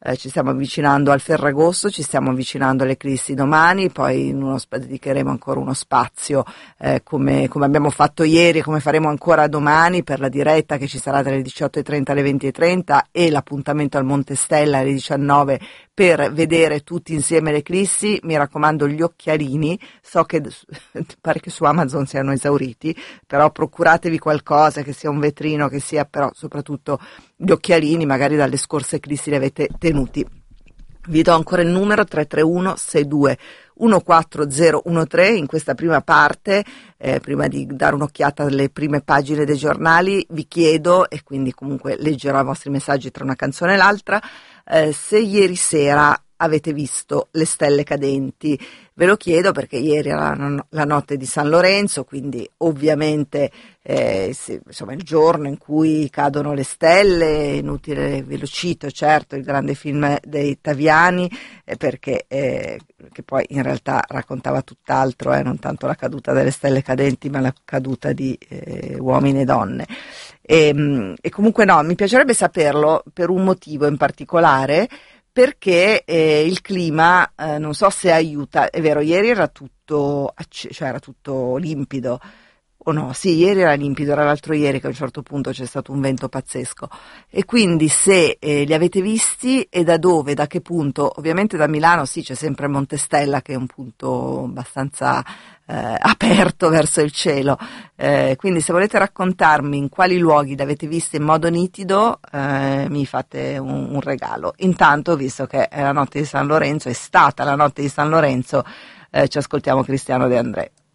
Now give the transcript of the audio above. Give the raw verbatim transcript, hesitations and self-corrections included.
eh, ci stiamo avvicinando al Ferragosto, ci stiamo avvicinando all'eclissi domani, poi in uno, dedicheremo ancora uno spazio eh, come, come abbiamo fatto ieri e come faremo ancora domani per la diretta che ci sarà dalle diciotto e trenta alle venti e trenta e l'appuntamento al Monte Stella alle diciannove per vedere tutti insieme l'eclissi. Mi raccomando gli occhialini, so che pare che su Amazon siano esauriti, però procuratevi qualcosa, che sia un vetrino, che sia però soprattutto gli occhialini, magari dalle scorse eclissi li avete tenuti. Vi do ancora il numero tre tre uno sei due uno quattro zero uno tre in questa prima parte, eh, prima di dare un'occhiata alle prime pagine dei giornali. Vi chiedo, e quindi comunque leggerò i vostri messaggi tra una canzone e l'altra, eh, se ieri sera avete visto le stelle cadenti. Ve lo chiedo perché ieri era la, la notte di San Lorenzo, quindi ovviamente eh, sì, insomma il giorno in cui cadono le stelle. Inutile, ve lo cito, certo, il grande film dei Taviani, eh, perché eh, che poi in realtà raccontava tutt'altro, eh, non tanto la caduta delle stelle cadenti ma la caduta di eh, uomini e donne. E, e comunque no, mi piacerebbe saperlo per un motivo in particolare, perché eh, il clima eh, non so se aiuta. È vero, ieri era tutto, cioè era tutto limpido, o no? Sì, ieri era limpido, era l'altro ieri che a un certo punto c'è stato un vento pazzesco. E quindi se eh, li avete visti e da dove, da che punto? Ovviamente da Milano sì, c'è sempre Monte Stella che è un punto abbastanza eh, aperto verso il cielo, eh, quindi se volete raccontarmi in quali luoghi li avete visti in modo nitido, eh, mi fate un, un regalo. Intanto, visto che è la notte di San Lorenzo, è stata la notte di San Lorenzo, eh, ci ascoltiamo Cristiano De André.